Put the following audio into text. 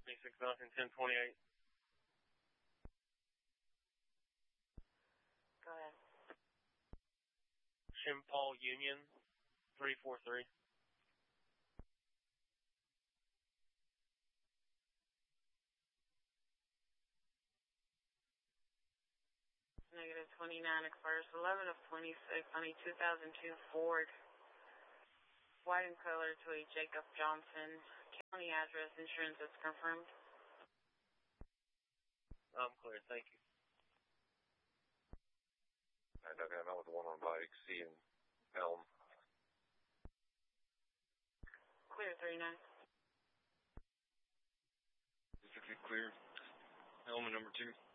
26 Mountain 1028. Go ahead. Shimpal Union 343. Negative 29 expires 11 of 26 on a 2002 Ford. White in color to a Jacob Johnson. County address, insurance is confirmed. I'm clear, thank you. And okay, I'm out with the one on bike, C and Elm. Clear 39. District clear. Elm number 2.